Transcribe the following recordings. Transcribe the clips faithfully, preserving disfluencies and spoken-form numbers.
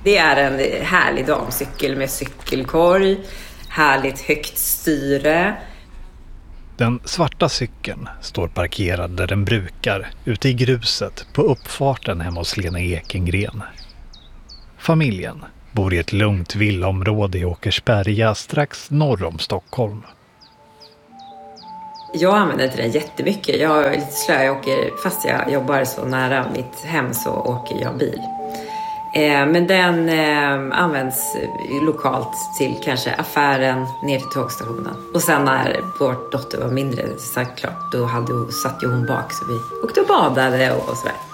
Det är en härlig damcykel med cykelkorg, härligt högt styre. Den svarta cykeln står parkerad där den brukar, ute i gruset på uppfarten hemma hos Lena Ekengren. Familjen bor i ett lugnt villaområde i Åkersberga strax norr om Stockholm. Jag använder inte den jättemycket. Jag är lite slö. Jag åker, fast jag jobbar så nära mitt hem så åker jag bil. Eh, men den eh, används lokalt till kanske affären ner till tågstationen. Och sen när vår dotter var mindre, så klart, då hade, satt ju hon bak så vi åkte och badade och, och sådär.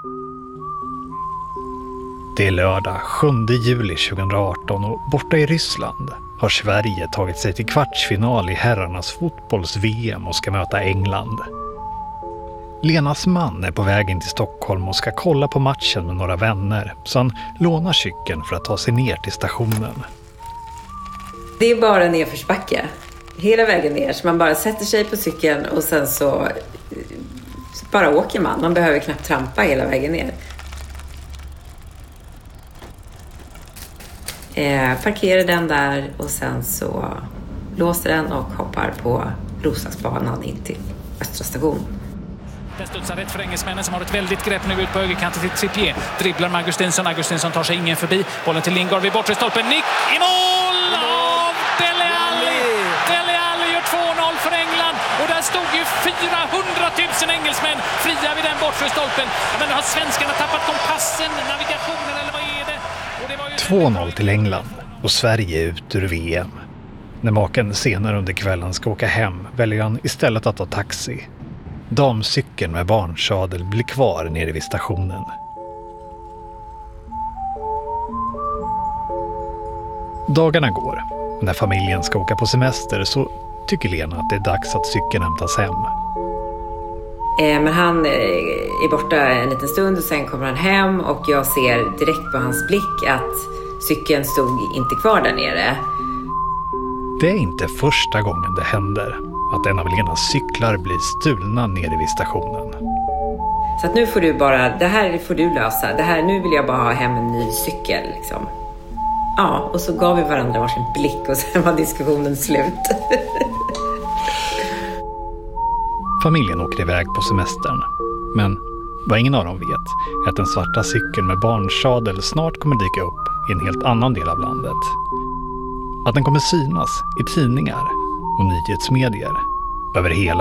Det är lördag sjunde juli tjugoarton och borta i Ryssland har Sverige tagit sig till kvartsfinal i herrarnas fotbolls-V M och ska möta England. Lenas man är på vägen till Stockholm och ska kolla på matchen med några vänner, så han lånar cykeln för att ta sig ner till stationen. Det är bara nedförsbacke. Hela vägen ner, så man bara sätter sig på cykeln och sen så bara åker man. Man behöver knappt trampa hela vägen ner. Eh, parkerar den där och sen så låser den och hoppar på Roslagsbanan in till Östra station. Den studsar rätt för engelsmännen som har ett väldigt grepp nu ut på högerkanten till Trippier. Dribblar med Augustinsson. Augustinsson tar sig ingen förbi. Bollen till Lingard vid bortre stolpen. Nick i mål av Dele Alli! Dele Alli gör två noll för England. Och där stod ju fyrahundratusen engelsmän fria vid den bortre stolpen. Men har svenskarna tappat kompassen, navigationen eller vad är det? Och det var ju två noll till England och Sverige ut ur V M. När maken senare under kvällen ska åka hem väljer han istället att ta taxi. Damcykeln med barnsadel blir kvar nere vid stationen. Dagarna går. När familjen ska åka på semester så tycker Lena att det är dags att cykeln hämtas hem. Eh, men han eh, är borta en liten stund och sen kommer han hem och jag ser direkt på hans blick att cykeln stod inte kvar där nere. Det är inte första gången det händer att en av Lenas cyklar blir stulna nere vid stationen. Så att nu får du bara, det här får du lösa. Det här, nu vill jag bara ha hem en ny cykel liksom. Ja, och så gav vi varandra varsin blick och sen var diskussionen slut. Familjen åker iväg på semestern. Men vad ingen av dem vet är att den svarta cykeln med barnsadel snart kommer dyka upp i en helt annan del av landet. Att den kommer synas i tidningar och nyhetsmedier över hela